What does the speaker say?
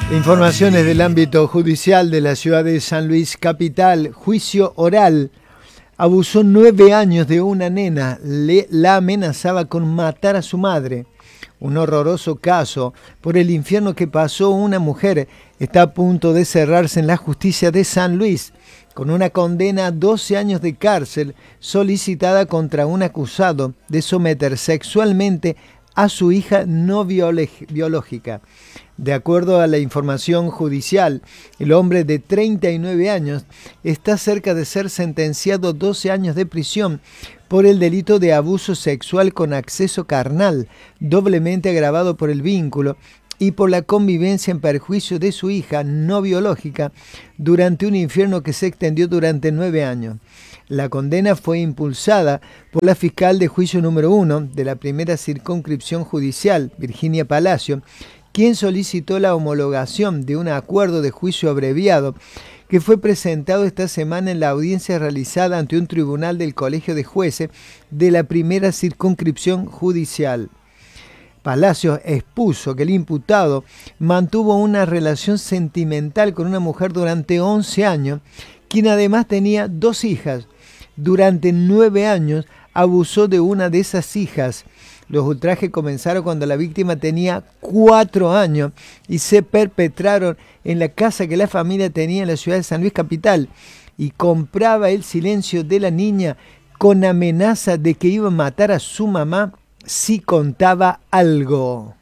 Informaciones del ámbito judicial de la ciudad de San Luis Capital. Juicio oral. Abusó 9 años de una nena. La amenazaba con matar a su madre. Un horroroso caso por el infierno que pasó una mujer. Está a punto de cerrarse en la justicia de San Luis con una condena a 12 años de cárcel solicitada contra un acusado de someter sexualmente a su hija no biológica. De acuerdo a la información judicial, el hombre de 39 años está cerca de ser sentenciado a 12 años de prisión por el delito de abuso sexual con acceso carnal, doblemente agravado por el vínculo y por la convivencia en perjuicio de su hija no biológica durante un infierno que se extendió durante 9 años. La condena fue impulsada por la fiscal de juicio número 1 de la primera circunscripción judicial, Virginia Palacio, quien solicitó la homologación de un acuerdo de juicio abreviado que fue presentado esta semana en la audiencia realizada ante un tribunal del Colegio de Jueces de la primera circunscripción judicial. Palacios expuso que el imputado mantuvo una relación sentimental con una mujer durante 11 años, quien además tenía 2 hijas. Durante 9 años abusó de una de esas hijas. Los ultrajes comenzaron cuando la víctima tenía 4 años y se perpetraron en la casa que la familia tenía en la ciudad de San Luis Capital, y compraba el silencio de la niña con amenaza de que iba a matar a su mamá si contaba algo.